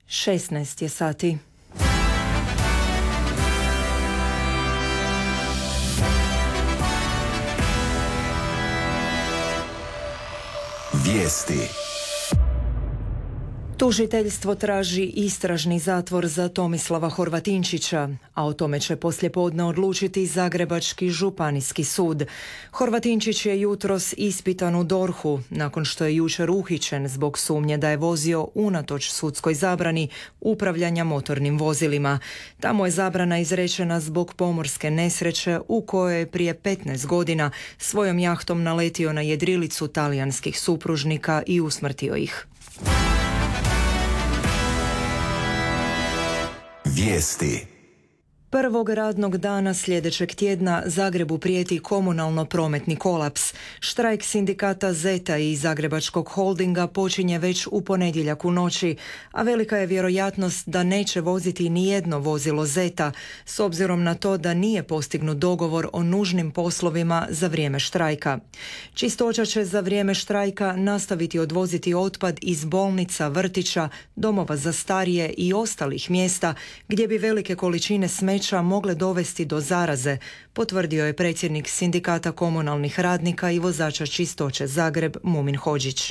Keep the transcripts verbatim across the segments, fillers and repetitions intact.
šesnaest je sati. Vijesti. Tužiteljstvo traži istražni zatvor za Tomislava Horvatinčića, a o tome će poslijepodne odlučiti Zagrebački županijski sud. Horvatinčić je jutros ispitan u dorhu, nakon što je jučer uhićen zbog sumnje da je vozio unatoč sudskoj zabrani upravljanja motornim vozilima. Tamo je zabrana izrečena zbog pomorske nesreće u kojoj je prije petnaest godina svojom jahtom naletio na jedrilicu talijanskih supružnika i usmrtio ih. Vijesti. Prvog radnog dana sljedećeg tjedna Zagrebu prijeti komunalno-prometni kolaps. Štrajk sindikata Zeta i Zagrebačkog holdinga počinje već u ponedjeljak u noći, a velika je vjerojatnost da neće voziti ni jedno vozilo Zeta, s obzirom na to da nije postignut dogovor o nužnim poslovima za vrijeme štrajka. Čistoća će za vrijeme štrajka nastaviti odvoziti otpad iz bolnica, vrtića, domova za starije i ostalih mjesta gdje bi velike količine smeća mogle dovesti do zaraze, potvrdio je predsjednik sindikata komunalnih radnika i vozača čistoće Zagreb Mumin Hodžić.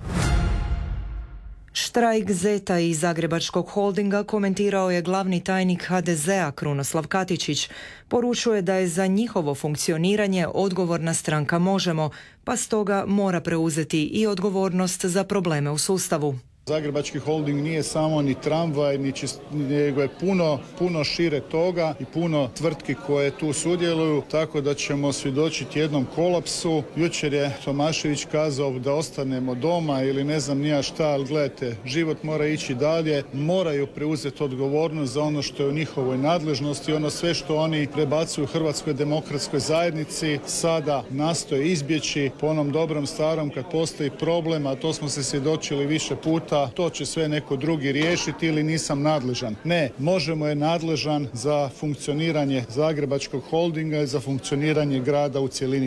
Štrajk Zeta i Zagrebačkog holdinga komentirao je glavni tajnik ha de zea Krunoslav Katičić. Poručuje da je za njihovo funkcioniranje odgovorna stranka Možemo, pa stoga mora preuzeti i odgovornost za probleme u sustavu. Zagrebački holding nije samo ni tramvaj, ni čist, nego je puno, puno šire toga i puno tvrtki koje tu sudjeluju, tako da ćemo svjedočiti jednom kolapsu. Jučer je Tomašević kazao da ostanemo doma ili ne znam nija šta, ali gledajte, život mora ići dalje, moraju preuzeti odgovornost za ono što je u njihovoj nadležnosti, ono sve što oni prebacuju Hrvatskoj demokratskoj zajednici, sada nastoje izbjeći po onom dobrom starom kad postoji problem, a to smo se svjedočili više puta. To će sve neko drugi riješiti ili nisam nadležan. Ne, Možemo je nadležan za funkcioniranje Zagrebačkog holdinga i za funkcioniranje grada u cjelini.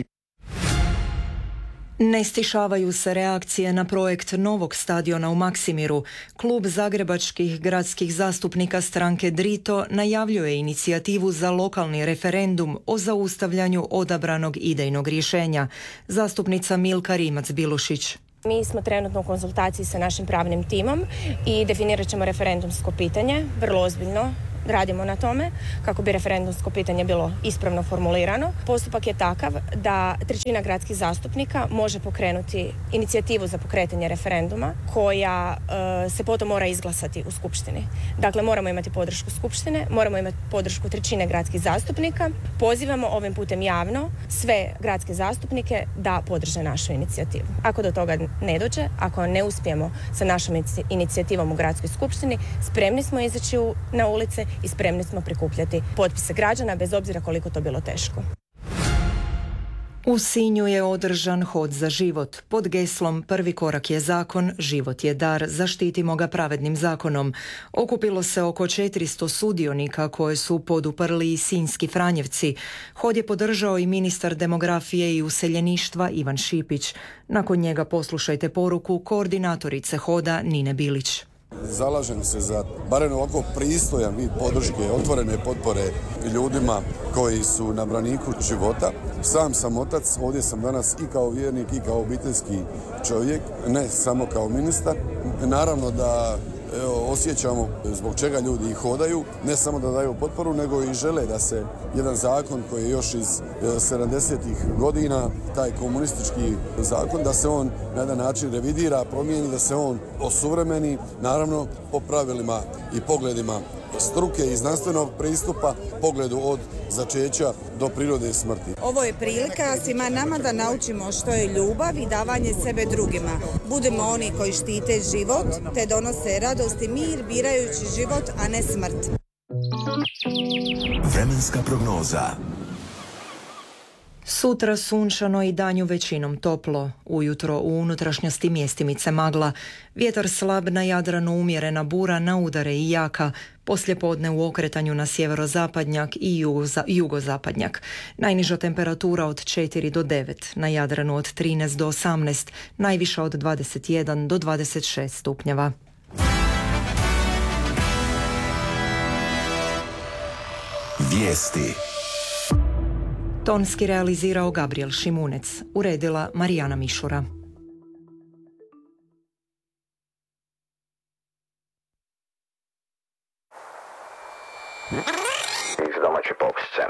Ne stišavaju se reakcije na projekt novog stadiona u Maksimiru. Klub zagrebačkih gradskih zastupnika stranke Drito najavljuje inicijativu za lokalni referendum o zaustavljanju odabranog idejnog rješenja. Zastupnica Milka Rimac-Bilušić. Mi smo trenutno u konzultaciji sa našim pravnim timom i definirat ćemo referendumsko pitanje, vrlo ozbiljno radimo na tome kako bi referendumsko pitanje bilo ispravno formulirano. Postupak je takav da trećina gradskih zastupnika može pokrenuti inicijativu za pokretanje referenduma koja e, se potom mora izglasati u skupštini. Dakle, moramo imati podršku skupštine, moramo imati podršku trećine gradskih zastupnika. Pozivamo ovim putem javno sve gradske zastupnike da podrže našu inicijativu. Ako do toga ne dođe, ako ne uspijemo sa našom inicijativom u gradskoj skupštini, spremni smo izaći na ulice i spremni smo prikupljati potpise građana bez obzira koliko to bilo teško. U Sinju je održan hod za život. Pod geslom Prvi korak je zakon, život je dar, zaštitimo ga pravednim zakonom. Okupilo se oko četiristo sudionika koje su poduprli i sinjski Franjevci. Hod je podržao i ministar demografije i useljeništva Ivan Šipić. Nakon njega poslušajte poruku koordinatorice hoda Nine Bilić. Zalažem se za barem ovako pristojan vid podrške, otvorene potpore ljudima koji su na braniku života. Sam sam otac, ovdje sam danas i kao vjernik i kao obiteljski čovjek, ne samo kao ministar. Naravno da evo, osjećamo zbog čega ljudi hodaju, ne samo da daju potporu, nego i žele da se jedan zakon koji je još iz sedamdesetih godina, taj komunistički zakon, da se on na jedan način revidira, promijeni, da se on osuvremeni, naravno po pravilima i pogledima struke i znanstvenog pristupa, pogledu od začeća do prirode i smrti. Ovo je prilika svima nama da naučimo što je ljubav i davanje sebe drugima. Budemo oni koji štite život, te donose radost i mir birajući život, a ne smrt. Vremenska prognoza. Sutra sunčano i danju većinom toplo. Ujutro u unutrašnjosti mjestimice magla. Vjetar slab na Jadranu, umjerena bura na udare i jaka. Poslijepodne u okretanju na sjeverozapadnjak i jugoza, jugozapadnjak. Najniža temperatura od četiri do devet, na Jadranu od trinaest do osamnaest, najviša od dvadeset jedan do dvadeset šest stupnjeva. Vijesti. Tonski realizirao Gabriel Šimunec, uredila Marijana Mišura. Iz domaće pop scene.